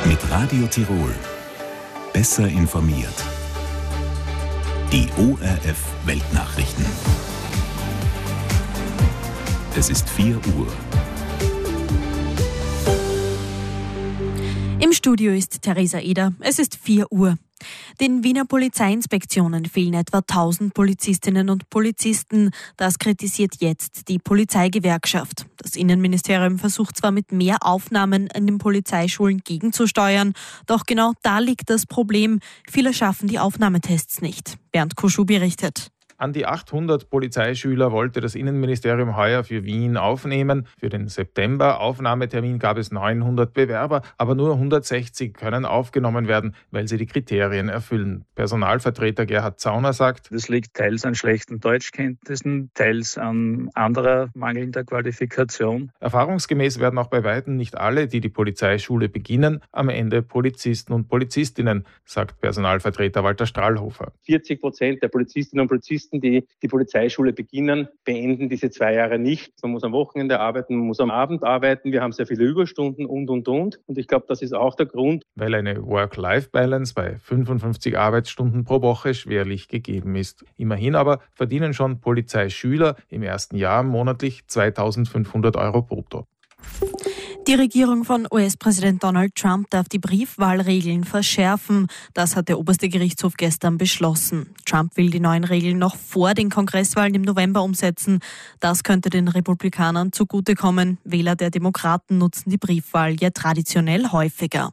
Mit Radio Tirol. Besser informiert. Die ORF Weltnachrichten. Es ist 4 Uhr. Im Studio ist Theresa Eder. Es ist 4 Uhr. Den Wiener Polizeiinspektionen fehlen etwa 1000 Polizistinnen und Polizisten. Das kritisiert jetzt die Polizeigewerkschaft. Das Innenministerium versucht zwar mit mehr Aufnahmen in den Polizeischulen gegenzusteuern, doch genau da liegt das Problem. Viele schaffen die Aufnahmetests nicht. Bernd Kuschu berichtet. An die 800 Polizeischüler wollte das Innenministerium heuer für Wien aufnehmen. Für den September-Aufnahmetermin gab es 900 Bewerber, aber nur 160 können aufgenommen werden, weil sie die Kriterien erfüllen. Personalvertreter Gerhard Zauner sagt: Das liegt teils an schlechten Deutschkenntnissen, teils an anderer mangelnder Qualifikation. Erfahrungsgemäß werden auch bei weitem nicht alle, die die Polizeischule beginnen, am Ende Polizisten und Polizistinnen, sagt Personalvertreter Walter Strahlhofer. 40% der Polizistinnen und Polizisten, die die Polizeischule beginnen, beenden diese 2 Jahre nicht. Man muss am Wochenende arbeiten, man muss am Abend arbeiten. Wir haben sehr viele Überstunden und. Und ich glaube, das ist auch der Grund. Weil eine Work-Life-Balance bei 55 Arbeitsstunden pro Woche schwerlich gegeben ist. Immerhin aber verdienen schon Polizeischüler im ersten Jahr monatlich 2.500 € brutto. Die Regierung von US-Präsident Donald Trump darf die Briefwahlregeln verschärfen. Das hat der oberste Gerichtshof gestern beschlossen. Trump will die neuen Regeln noch vor den Kongresswahlen im November umsetzen. Das könnte den Republikanern zugutekommen. Wähler der Demokraten nutzen die Briefwahl ja traditionell häufiger.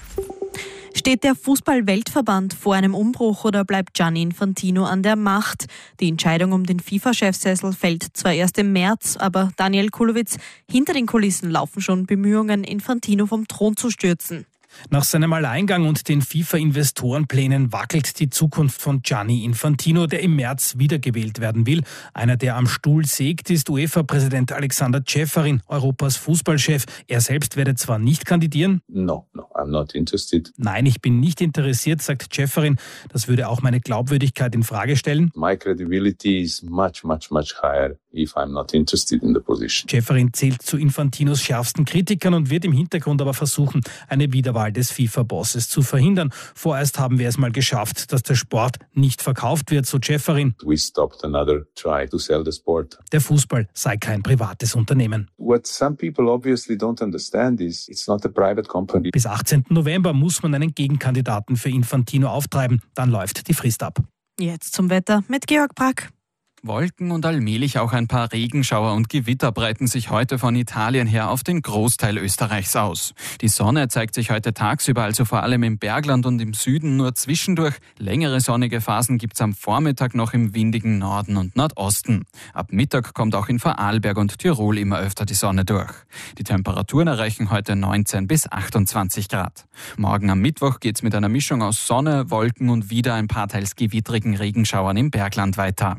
Steht der Fußball-Weltverband vor einem Umbruch oder bleibt Gianni Infantino an der Macht? Die Entscheidung um den FIFA-Chefsessel fällt zwar erst im März, aber Daniel Kulowitz, hinter den Kulissen laufen schon Bemühungen, Infantino vom Thron zu stürzen. Nach seinem Alleingang und den FIFA-Investorenplänen wackelt die Zukunft von Gianni Infantino, der im März wiedergewählt werden will. Einer, der am Stuhl sägt, ist UEFA-Präsident Alexander Ceferin, Europas Fußballchef. Er selbst werde zwar nicht kandidieren. No, I'm not interested. Nein, ich bin nicht interessiert, sagt Ceferin. Das würde auch meine Glaubwürdigkeit in Frage stellen. My credibility is much higher if I'm not interested in the position. Ceferin zählt zu Infantinos schärfsten Kritikern und wird im Hintergrund aber versuchen, eine Wiederwahl des FIFA-Bosses zu verhindern. Vorerst haben wir es mal geschafft, dass der Sport nicht verkauft wird, so Ceferin. We stopped another try to sell the sport. Der Fußball sei kein privates Unternehmen. What some people obviously don't understand is it's not a private company. Bis 18. November muss man einen Gegenkandidaten für Infantino auftreiben. Dann läuft die Frist ab. Jetzt zum Wetter mit Georg Brack. Wolken und allmählich auch ein paar Regenschauer und Gewitter breiten sich heute von Italien her auf den Großteil Österreichs aus. Die Sonne zeigt sich heute tagsüber, also vor allem im Bergland und im Süden nur zwischendurch. Längere sonnige Phasen gibt's am Vormittag noch im windigen Norden und Nordosten. Ab Mittag kommt auch in Vorarlberg und Tirol immer öfter die Sonne durch. Die Temperaturen erreichen heute 19 bis 28 Grad. Morgen am Mittwoch geht's mit einer Mischung aus Sonne, Wolken und wieder ein paar teils gewittrigen Regenschauern im Bergland weiter.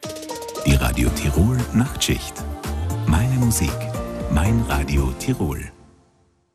Die Radio Tirol Nachtschicht. Meine Musik, mein Radio Tirol.